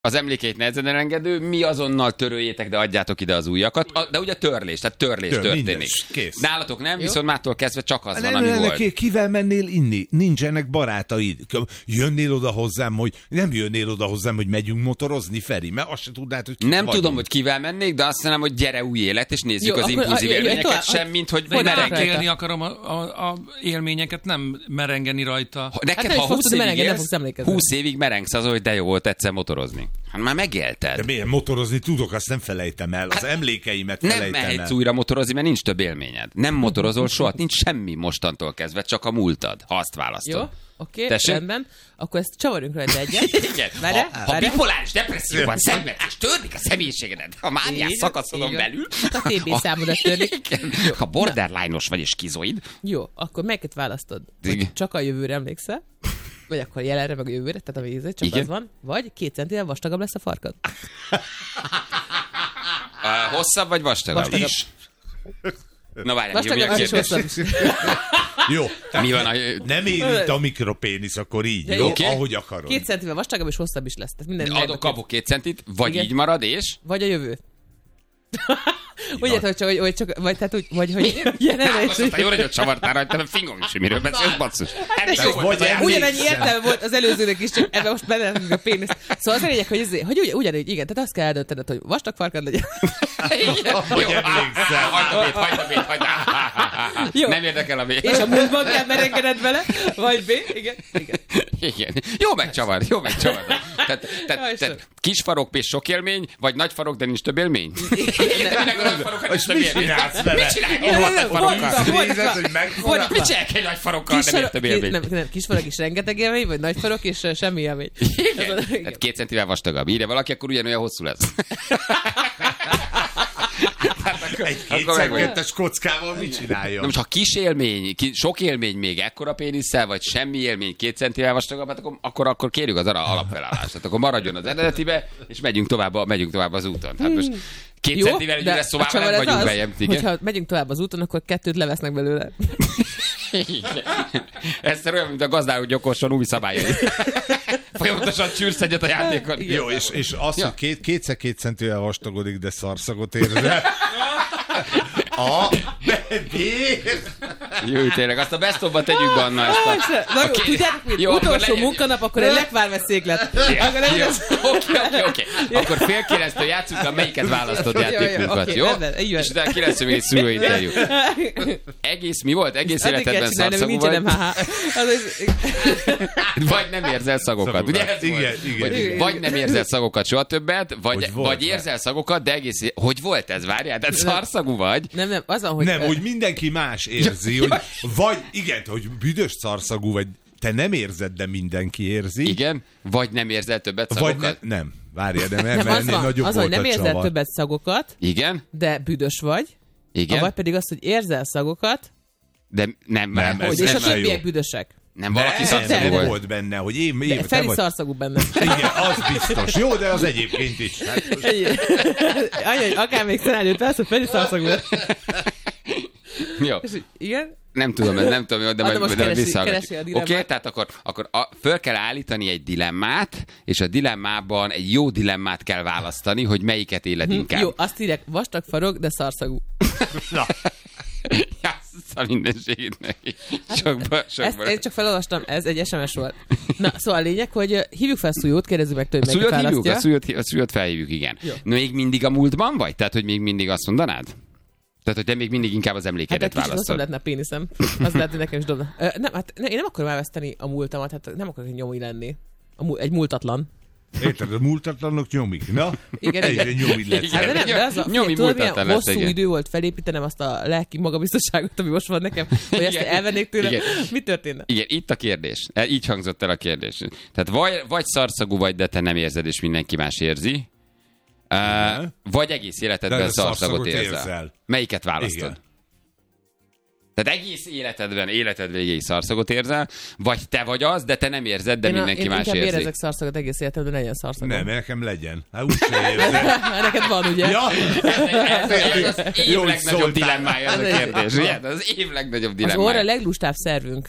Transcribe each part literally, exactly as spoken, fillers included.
az emlékeit nehezen elengedő, mi azonnal töröljétek, de adjátok ide az újakat. A, de ugye törlés, tehát törlés Tör, történik. Nálatok nem, jó? Viszont mától kezdve csak az nem, van, ami nem, volt. Kivel mennél inni? Nincsenek barátaid. Jönnél oda hozzám, hogy nem jönnél oda hozzám, hogy megyünk motorozni, Feri, mert azt se tudnád, hogy ki nem vagyunk. Tudom, hogy kivel mennék, de azt mondom, hogy gyere új élet, és nézzük jó, az akkor, impulzív a, élményeket, semmint, hogy mereng. Élni akarom a, a, a élményeket, nem merengeni rajta. Ha, neked, hát, ha húsz évig, élsz, húsz évig merengsz azon, hogy de jó volt egyszer motorozni. Hát már megélted. De miért motorozni tudok, azt nem felejtem el. Az hát emlékeimet felejtem el. Nem mehetsz újra motorozni, mert nincs több élményed. Nem motorozol soha, nincs semmi mostantól kezdve, csak a múltad, ha azt választod. Jó, oké, okay, rendben. Akkor ezt csavarjunk rajta egyet. Igen. Várjál, ha, ha bipoláris depresszióban szenvedsz, és törnik a személyiségedet, ha mániás szakaszodon belül. A té bé számodat törnik. Ha borderline-os vagy és skizoid. Jó, akkor melyiket választod? Csak a jövőre emlékszel? Vagy akkor jelenre, meg a jövőre, tehát a vízre, csak igen. Az van. Vagy két centivel vastagabb lesz a farkad. uh, hosszabb vagy vastagabb? Vastagabb. Is. Na várjál, mi a kérdés? Jó. Mi van a... Nem érint a mikropénisz, akkor így. Ja, jó, okay. Ahogy akarod. Két centivel vastagabb és hosszabb is lesz. Tehát minden adok, kapok két centit, vagy igen. Így marad, és? Vagy a jövő. Úgy érted, hogy csak, hogy csak, vagy tehát úgy, vagy hogy jelenleg... Azt mondta, jó nagyot csavartál rajta, nem fingom is, hogy miről beszélsz, basszus. Ugyanannyi értelme volt az előzőnek is, csak ebben most belehetünk a péniszt. Szóval az a lényeg, hogy, azért, hogy ugy, ugyanúgy, igen, tehát azt kell eldöntened, hogy vastag farkad legyen. Hogy emlékszel. Hagyd a bét, hagyd a bét, hagyd a bét. Nem érdekel a bét. És a múltban kell merengened vele, vagy B, igen, igen. Igen. Jó megcsavar, jó megcsavar. Tehát, tehát, tehát kis farok és sok élmény, vagy nagy farok, de nincs több élmény? És mit csinálsz vele? Mit csinálsz egy nagy farokkal? Nézed, hogy megfogad? Mit csinálsz egy nagy farokkal, nem ért több élmény? Nem, nem, kis farok is rengeteg élmény, vagy nagy farok és semmi élmény. Igen, tehát két centivel vastagabb. Írja valaki, akkor ugyanolyan hosszú lesz. Egy kétszer-kettes kockával mit csináljon? Na most, ha kis élmény, ki, sok élmény még ekkora pénisszel, vagy semmi élmény két centivel vastagabb, hát akkor, akkor, akkor kérjük az alapfelállást. Tehát akkor maradjon az eredetibe, és megyünk tovább, megyünk tovább az úton. Hát most két jó, centivel egyre szobában nem vagyunk bejebb. Hogyha megyünk tovább az úton, akkor kettőt levesznek belőle. Ez olyan, mint a gazdáló gyokorson új szabályai. Folyamatosan csűrsz egyet a játékon. Igen. Jó, és, és az, ja. hogy két, kétszer két centivel vastagodik, de szarszagot érzel. A bebér! Jó, tényleg, azt a best of-ba tegyük be, Anna. Ezt a... Na jó, tudjátok, mint utolsó munkanap, akkor egy lekvárveszéklet. Oké, oké, oké. Akkor fél kilenctől játszunk, a melyiket választott játékunkat, jó? És utána kilenctől még egy szülőinterjú. Egész, mi volt? Egész életedben szarszagú vagy? Vagy nem érzel szagokat, ugye? Igen, igen. Vagy nem érzel szagokat soha többet, vagy érzel szagokat, de egész... Hogy volt ez? Várjál, tehát szarszagú vagy? Nem, nem, az, hogy... Nem, hogy mindenki más érzi, hogy vagy, igen, hogy büdös szarszagú vagy, te nem érzed, de mindenki érzi. Igen, vagy nem érzel többet szagokat? Vagy ne, nem, várjál, de nem, nem az van, nagyobb az, volt hogy nem a érzel csavar. többet szagokat, igen, de büdös vagy. Igen. Vagy pedig az, hogy érzel szagokat, de nem, nem, hogy, és a többiek büdösek. Nem, valaki szarszagú volt. volt benne, hogy én... én Feri vagy... szarszagú benne. Igen, az biztos. Jó, de az egyébként is. Hát most... Anya, akár még szenállőt persze, hogy Feri szarszagú lett. Jó. Igen? Nem tudom, nem tudom, de majd visszahallgatjuk. Oké, okay, tehát akkor, akkor a, föl kell állítani egy dilemmát, és a dilemmában egy jó dilemmát kell választani, hogy melyiket éled inkább. Jó, azt írják, vastag farok, de szarszagú. Na. Jássza mindenségét neki. Sokba, sokba. Ezt én csak felolvastam, ez egy es em es volt. Na, szóval a lényeg, hogy hívjuk fel Szújót, kérdezzük meg tőle, hogy melyik választja. A Szújót, a Szújót felhívjuk, igen. Jó. Még mindig a múltban vagy? Tehát, hogy még mindig azt mondanád? Tehát, hogy te még mindig inkább az emlékedet hát, választod. Hát egy kicsit hosszabb lehetne a péniszem. Az lehet, hogy nekem is dobna. Ö, nem, hát ne, én nem akarom elveszteni a múltamat, hát nem akarok egy nyomi lenni. A múl, egy múltatlan. Érted, a múltatlanok nyomik, na? Igen, egyre igen. nyomid lesz. Hát, de nem, de az a, nyomi tudod, milyen lesz, hosszú igen. idő volt felépítenem azt a lelki magabiztosságot, ami most van nekem, hogy ezt elvennék tőle. Igen. Mi történne? Igen, itt a kérdés. Így hangzott el a kérdés. Tehát vagy, vagy szarszagú vagy, de te nem érzed, és mindenki más érzi. Uh, vagy egész életedben szarszagot érzel. érzel. Melyiket választod? Igen. Tehát egész életedben, életed végéig szarszagot érzel, vagy te vagy az, de te nem érzed, de én mindenki a, más érzi. Én inkább érzek szarszagot egész életedben, legyen szarszagom. Nem, nekem legyen. Hát úgyse érzem. Neked van, ugye? Ja. Ez, ez, ez az év legnagyobb dilemmája ez a kérdés. Igen, az év legnagyobb dilemmája. Az orra leglustább szervünk.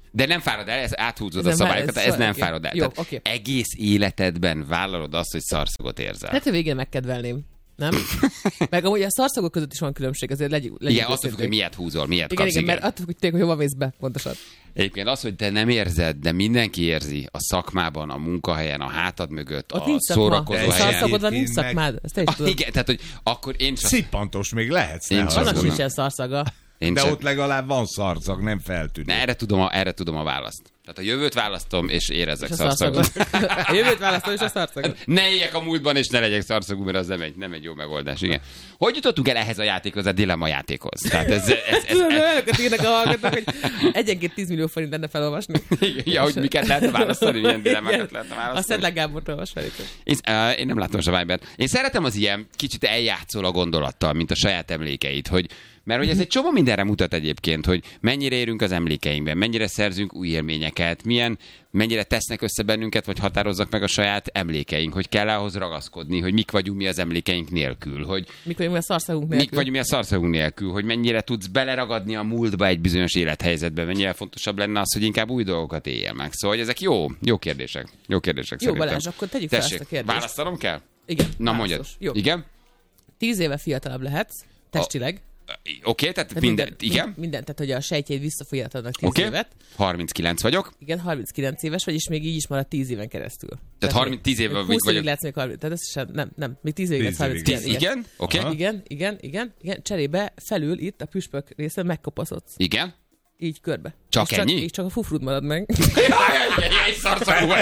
De nem fárad el, ez áthúzod ez a szabályokat, ez, ez nem okay. fárad el. Jó, Tehát okay. Egész életedben vállalod azt, hogy szarszagot érzel. Hát a végén megkedvelném. Nem? Meg amúgy a szarszagok között is van különbség, azért legyünk. Igen, attól függ, hogy miért húzol, miért igen, kapsz. Igen, mert attól függ, hogy tényleg, hogy hova mész be, pontosan. Egyébként az, hogy te nem érzed, de mindenki érzi a szakmában, a munkahelyen, a hátad mögött, ott a szórakozó helyen. Szarszagodban nincs szakmád, ezt te is ah, tudod. Igen, tehát, hogy akkor én csak... Szippantos még lehetsz. Annak sincsen szarszaga. Én de csak... ott legalább van szarszag, nem feltűnő. Erre tudom, a, erre tudom a választ. Tehát a jövőt választom, és érezek szarszagot. A jövőt választom, és a szarszagot. Ne éljek a múltban, és ne legyek szarszagú, mert az nem egy, nem egy jó megoldás. Igen. Hogy jutottunk el ehhez a játékhoz, a dilemma játékhoz? Tehát ez... ez, ez, ez, ez... írnak a hallgatók, hogy egyenként tíz millió forint lenne felolvasni. Ja, hogy miket lehetne választani, milyen dilemmákat lehetne választani. A Szedlák Gábort olvas fel. Én, uh, én nem látom a Vibert. Én szeretem az ilyen, kicsit eljátszol a gondolattal, mint a saját emlékeit, hogy mert hogy ez egy csomó mindenre mutat egyébként, hogy mennyire érünk az emlékeinkben, mennyire szerzünk új élményeket, milyen, mennyire tesznek össze bennünket, vagy határozzak meg a saját emlékeink, hogy kell ahhoz ragaszkodni, hogy mik vagyunk mi az emlékeink nélkül, hogy mik vagyunk mi a szarszagunk nélkül, mik vagyunk mi a szarszagunk nélkül, hogy mennyire tudsz beleragadni a múltba egy bizonyos élethelyzetbe, mennyire fontosabb lenne az, hogy inkább új dolgokat éljél meg. Szóval hogy ezek jó, jó kérdések. Jó kérdések jó, szerintem. Balázs, akkor tegyük fel ezt a kérdést. Választanom kell? Igen. Na mondjad. Igen? Tíz éve fiatalabb lehetsz, testileg. Oké, okay, tehát, tehát minden, minden, igen. Minden, tehát hogy a sejtjeid visszafolyatadnak tíz okay. évet. harminckilenc vagyok. Igen, harminckilenc éves vagy, és még így is marad tíz éven keresztül. Tehát, tehát harminc, tíz évvel vagyok. vagyok. Lehetsz még harminc, tehát ez sem, nem, nem, még tíz évig lesz harminckilenc. Igen, oké. Okay. Igen, igen, igen, igen, cserébe felül itt a püspök részen megkopaszodsz. Igen. Így körbe. Csak és ennyi? Csak, így csak a fufrud marad meg. Egy szarszagú vagy.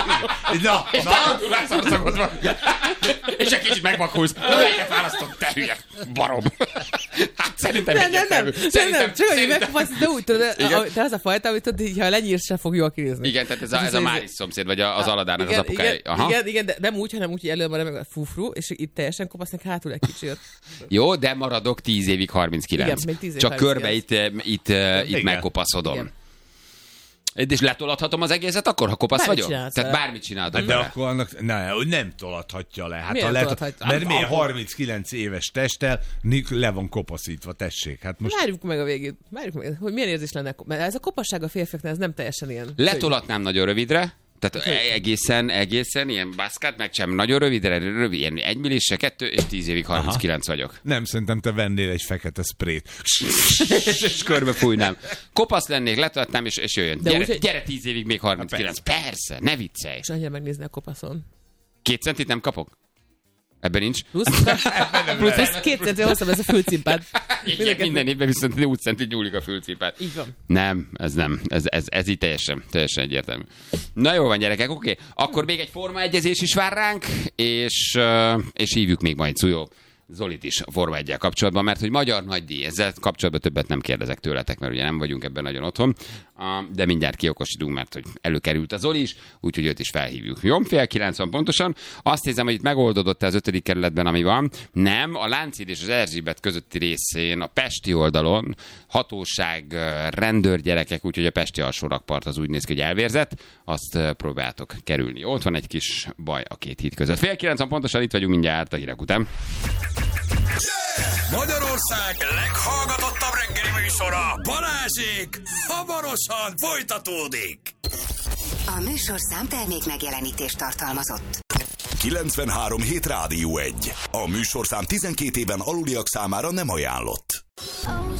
Na, és na, szarszagod van. És egy kicsit megvakulsz. Melyiket választom, te hülye barom. Hát szerintem nem, nem, nem, nem, nem, csak hogy megkopaszodsz, de úgy tudod, de az a fajta, amit tudod, ha lenyírsz, se fog jól kinézni. Igen, tehát ez a, ez a Máris szomszéd, vagy az Aladának az apukája. Igen, igen, igen, de nem úgy, hanem úgy, hogy előbb marad meg a fufru, és itt teljesen kopasznak hátul egy kicsit. Jó, de maradok tíz évig harminckilenc. Igen, még tíz év csak körbe itt, itt, itt megkopaszodom. Igen. És letoladhatom az egészet akkor, ha kopasz bármit vagyok? Csinálsz Tehát bármit csinálok. De vele. Akkor annak ne, nem toladhatja le. Hát miért lehet, toladhatja? mert miért harminckilenc éves testtel le van kopaszítva, tessék. Hát most... Várjuk meg a végét. Várjuk meg, hogy milyen érzés lenne. Mert ez a kopasság a férfiaknál, ez nem teljesen ilyen. Letolatnám nagyon rövidre, tehát egészen, egészen ilyen baszkát, meg sem nagyon rövidre, rövid, ilyen egy millisse, kettő, és tíz évig harminckilenc Aha. vagyok. Nem, szerintem te vennél egy fekete sprayt. És körbe fújnám. Kopasz lennék, letolatnám, és, és jöjjön. Gyere, úgy, gyere tíz évig még harminckilenc. Persze. persze, ne viccelj. És annyira megnézni a kopaszon. Két centit nem kapok? Ebben nincs. Plusz, plusz ez két centre hosszabb ez a fülcimpád. Igen, minden évben viszont úgy centit nyúlik a fülcimpád. Így van. Nem, ez nem. Ez, ez, ez így teljesen, teljesen egyértelmű. Na jó van, gyerekek, oké. Okay. Akkor még egy formaegyezés is vár ránk, és, és hívjuk még majd Szujó Zolit is a Forma egyel kapcsolatban, mert hogy magyar nagydíj, ezzel kapcsolatban többet nem kérdezek tőletek, mert ugye nem vagyunk ebben nagyon otthon, de mindjárt kiokosítunk, mert hogy előkerült a Zoli is, úgyhogy őt is felhívjuk. Jó, fél kilenc van pontosan. Azt hiszem, hogy itt megoldódott az ötödik kerületben, ami van. Nem, a Lánchíd és az Erzsébet közötti részén, a pesti oldalon hatóság, rendőrgyerekek, úgyhogy a pesti alsórakpart az úgy néz ki, hogy elvérzett, azt próbáltok kerülni. Ott van egy kis baj a két híd között. Fél kilenc van pontosan, itt vagyunk mindjárt a hírek után. Magyarország leghallgatottabb reggeli műsora, Balázsék, hamarosan folytatódik. A műsorszám termék megjelenítést tartalmazott. kilencvenhárom hét Rádió egy. A műsorszám tizenkét éven aluliak számára nem ajánlott.